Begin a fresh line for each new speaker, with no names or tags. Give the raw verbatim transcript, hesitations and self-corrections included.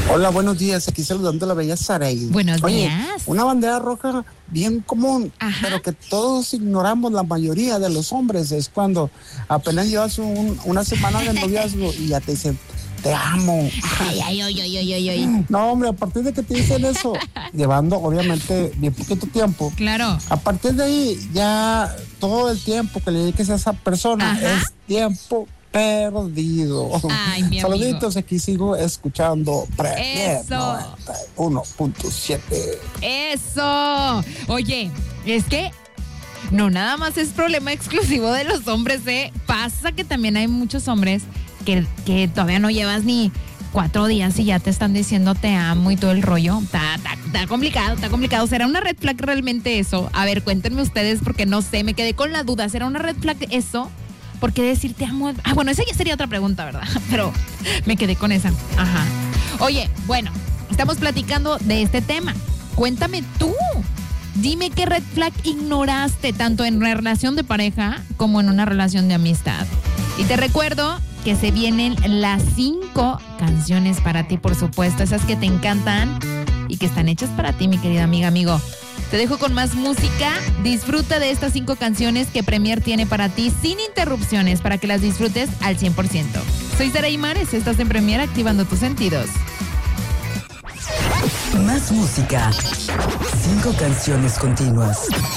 Hola, buenos días. Aquí saludando a la bella Saray.
Buenos
Oye,
días.
Una bandera roja bien común,
Ajá.
pero que todos ignoramos, la mayoría de los hombres, es cuando apenas llevas un, una semana de noviazgo y ya te dicen, te amo.
Ay, ay, ay, ay, ay, ay, ay.
No, hombre, a partir de que te dicen eso, llevando obviamente bien poquito tiempo,
Claro.
a partir de ahí ya todo el tiempo que le dediques a esa persona
Ajá.
es tiempo perdido.
Ay, mi amigo.
Saluditos, aquí sigo escuchando Premier
Eso.
noventa y uno punto siete.
Eso. Oye, es que no nada más es problema exclusivo de los hombres, ¿eh? Pasa que también hay muchos hombres que, que todavía no llevas ni cuatro días y ya te están diciendo te amo y todo el rollo. Está, está, está complicado, está complicado. ¿Será una red flag realmente eso? A ver, cuéntenme ustedes porque no sé, me quedé con la duda. ¿Será una red flag eso? ¿Por qué decir te amo? Ah, bueno, esa ya sería otra pregunta, ¿verdad? Pero me quedé con esa. Ajá. Oye, bueno, estamos platicando de este tema. Cuéntame tú. Dime qué red flag ignoraste tanto en una relación de pareja como en una relación de amistad. Y te recuerdo que se vienen las cinco canciones para ti, por supuesto, esas que te encantan y que están hechas para ti, mi querida amiga, amigo. Te dejo con más música. Disfruta de estas cinco canciones que Premier tiene para ti sin interrupciones para que las disfrutes al cien por ciento. Soy Sara Imares, estás en Premier activando tus sentidos.
Más música. Cinco canciones continuas.